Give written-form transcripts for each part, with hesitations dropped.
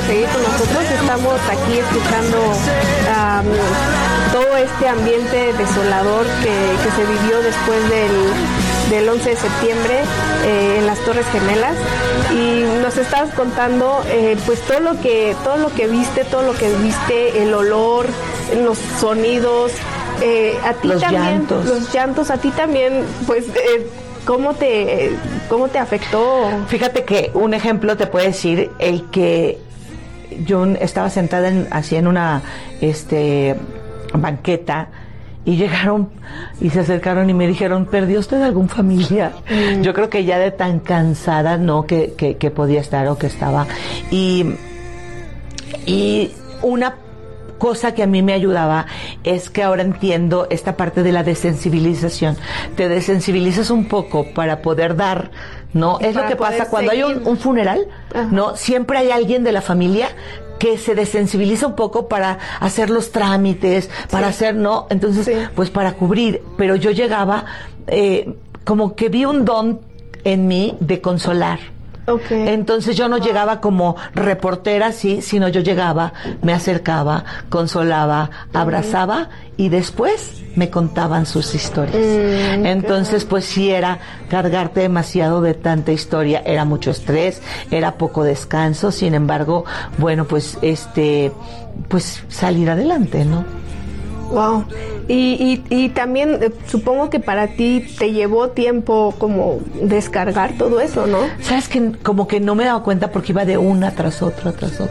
seguir con nosotros. Estamos aquí escuchando todo este ambiente desolador que se vivió después del 11 de septiembre en las Torres Gemelas, y nos estabas contando pues todo lo que viste, el olor, los sonidos, a ti los también, llantos. los llantos, a ti también, pues ¿cómo te afectó? Fíjate que un ejemplo te puede decir el que yo estaba sentada en una banqueta, y llegaron y se acercaron y me dijeron, ¿perdió usted algún familiar? Yo creo que ya de tan cansada, ¿no? Que podía estar o que estaba. Y una cosa que a mí me ayudaba es que ahora entiendo esta parte de la desensibilización. Te desensibilizas un poco para poder dar, ¿no? Es lo que pasa cuando hay un funeral, ¿no? Siempre hay alguien de la familia que se desensibiliza un poco para hacer los trámites, para hacer, ¿no? Entonces, pues para cubrir. Pero yo llegaba, como que vi un don en mí de consolar. Okay. Entonces yo no llegaba como reportera, sí, sino yo llegaba, me acercaba, consolaba, abrazaba, y después me contaban sus historias. Entonces pues sí, era cargarte demasiado de tanta historia, era mucho estrés, era poco descanso. Sin embargo, bueno, pues pues salir adelante, ¿no? Wow. Y también supongo que para ti te llevó tiempo como descargar todo eso, ¿no? Sabes que como que no me daba cuenta porque iba de una tras otra.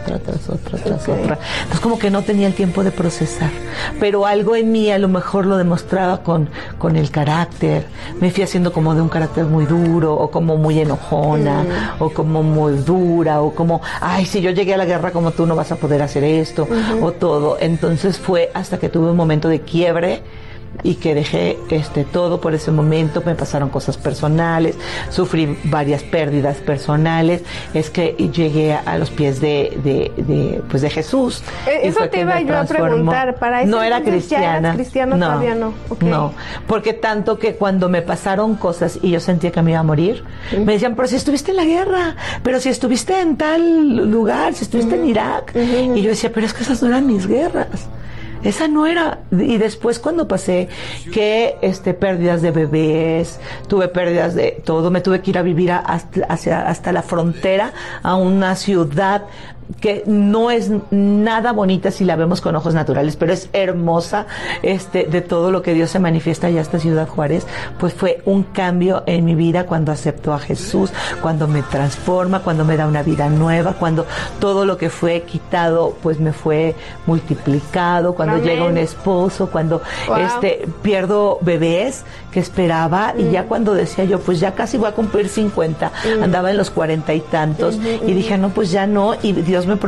Entonces como que no tenía el tiempo de procesar. Pero algo en mí a lo mejor lo demostraba con el carácter. Me fui haciendo como de un carácter muy duro, o como muy enojona, o como muy dura, o como, ay, si yo llegué a la guerra como tú no vas a poder hacer esto, o todo. Entonces fue hasta que tuve un momento de quiebre y que dejé todo por ese momento. Me pasaron cosas personales, sufrí varias pérdidas personales, es que llegué a los pies de Jesús. Eso te iba yo a preguntar, para eso no era cristiana. ¿Ya eras cristiano? No, todavía no. Okay. No, porque tanto que cuando me pasaron cosas y yo sentía que me iba a morir, me decían, pero si estuviste en la guerra, pero si estuviste en tal lugar, si estuviste en Irak, y yo decía, pero es que esas no eran mis guerras. Esa no era. Y después cuando pasé que pérdidas de bebés, tuve pérdidas de todo, me tuve que ir a vivir hasta la frontera, a una ciudad que no es nada bonita si la vemos con ojos naturales, pero es hermosa, de todo lo que Dios se manifiesta allá, esta Ciudad Juárez. Pues fue un cambio en mi vida cuando acepto a Jesús, cuando me transforma, cuando me da una vida nueva, cuando todo lo que fue quitado pues me fue multiplicado, cuando llega un esposo, cuando pierdo bebés que esperaba, y ya cuando decía yo, pues ya casi voy a cumplir 50, andaba en los 40 y tantos, y dije, no, pues ya no, y Dios me